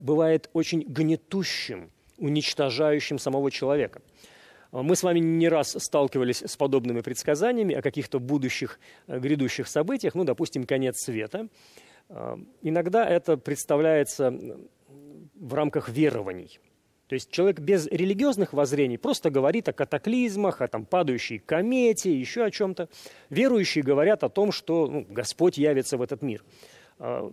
бывает очень гнетущим, уничтожающим самого человека. Мы с вами не раз сталкивались с подобными предсказаниями о каких-то будущих, грядущих событиях, ну, допустим, конец света. Иногда это представляется в рамках верований. То есть человек без религиозных воззрений просто говорит о катаклизмах, о падающей комете, еще о чем-то. Верующие говорят о том, что Господь явится в этот мир. На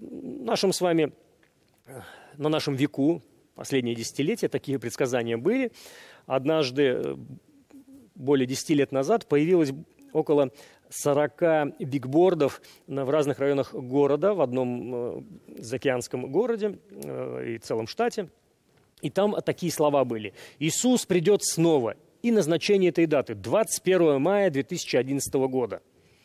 нашем веку, последние десятилетия, такие предсказания были. Однажды, более 10 лет назад, появилось около 40 бигбордов в разных районах города, в одном заокеанском городе и целом штате. И там такие слова были: «Иисус придет снова». И назначение этой даты – 21 мая 2011 года.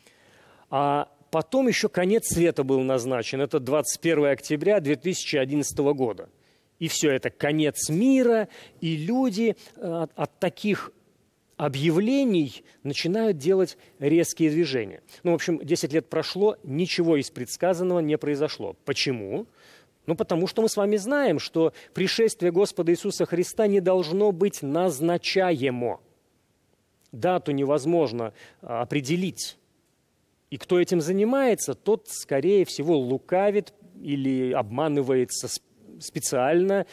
А потом еще конец света был назначен. Это 21 октября 2011 года. И все это конец мира, и люди от таких объявлений начинают делать резкие движения. В общем, 10 лет прошло, ничего из предсказанного не произошло. Почему? Потому что мы с вами знаем, что пришествие Господа Иисуса Христа не должно быть назначаемо. Дату невозможно определить. И кто этим занимается, тот, скорее всего, лукавит или обманывается специально,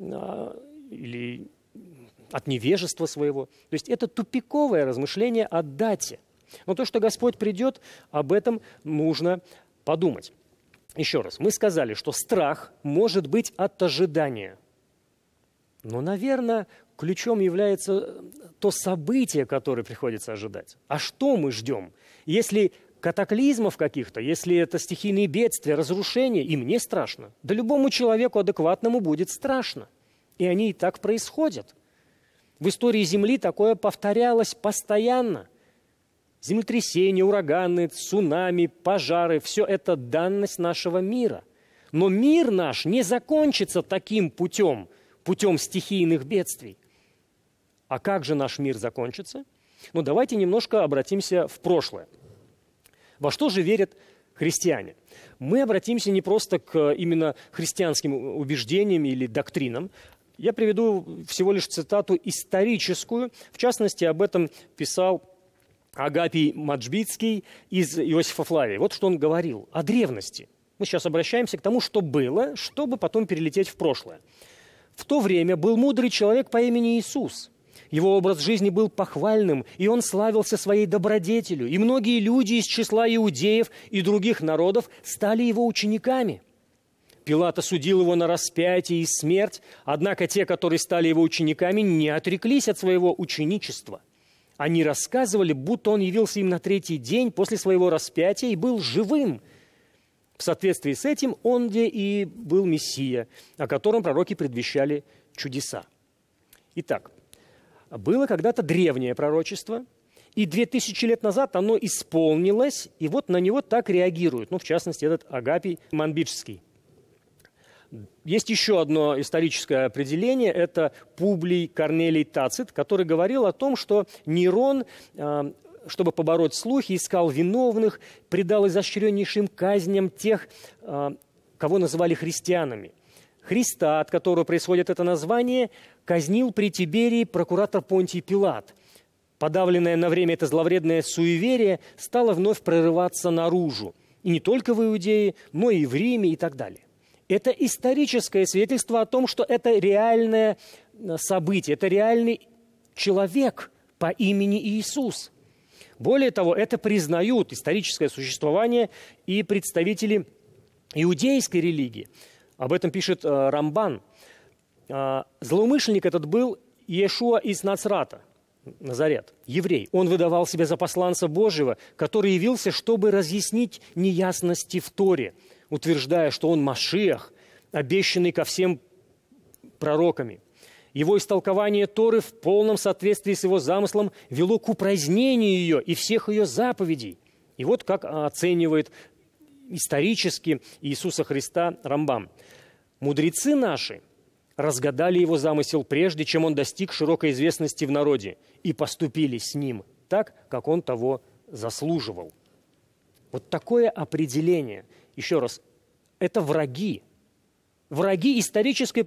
или от невежества своего. То есть это тупиковое размышление о дате. Но то, что Господь придет, об этом нужно подумать. Еще раз, мы сказали, что страх может быть от ожидания. Но, наверное, ключом является то событие, которое приходится ожидать. А что мы ждем? Если катаклизмов каких-то, если это стихийные бедствия, разрушения, и мне страшно. Да любому человеку адекватному будет страшно. И они и так происходят. В истории Земли такое повторялось постоянно. Землетрясения, ураганы, цунами, пожары – все это данность нашего мира. Но мир наш не закончится таким путем стихийных бедствий. А как же наш мир закончится? Давайте немножко обратимся в прошлое. Во что же верят христиане? Мы обратимся не просто к именно христианским убеждениям или доктринам. Я приведу всего лишь цитату историческую. В частности, об этом писал Агапий Маджбицкий из Иосифа Флавия. Вот что он говорил о древности. Мы сейчас обращаемся к тому, что было, чтобы потом перелететь в прошлое. В то время был мудрый человек по имени Иисус. Его образ жизни был похвальным, и он славился своей добродетелью. И многие люди из числа иудеев и других народов стали его учениками. Пилат осудил его на распятие и смерть, однако те, которые стали его учениками, не отреклись от своего ученичества. Они рассказывали, будто он явился им на 3-й день после своего распятия и был живым. В соответствии с этим он где и был Мессия, о котором пророки предвещали чудеса. Итак, было когда-то древнее пророчество, и 2000 лет назад оно исполнилось, и вот на него так реагируют. В частности, этот Агапий Манбиджский. Есть еще одно историческое определение, это Публий Корнелий Тацит, который говорил о том, что Нерон, чтобы побороть слухи, искал виновных, предал изощреннейшим казням тех, кого называли христианами. Христа, от которого происходит это название, казнил при Тиберии прокуратор Понтий Пилат. Подавленное на время это зловредное суеверие стало вновь прорываться наружу. И не только в Иудее, но и в Риме и так далее. Это историческое свидетельство о том, что это реальное событие, это реальный человек по имени Иисус. Более того, это признают историческое существование и представители иудейской религии. Об этом пишет Рамбан. Злоумышленник этот был Иешуа из Нацрата, Назарет, еврей. Он выдавал себя за посланца Божьего, который явился, чтобы разъяснить неясности в Торе, утверждая, что он Машиах, обещанный ко всем пророками. Его истолкование Торы в полном соответствии с его замыслом вело к упразднению ее и всех ее заповедей. И вот как оценивает исторически Иисуса Христа Рамбам. Мудрецы наши разгадали его замысел прежде, чем он достиг широкой известности в народе, и поступили с ним так, как он того заслуживал. Вот такое определение. Еще раз, это враги. враги исторической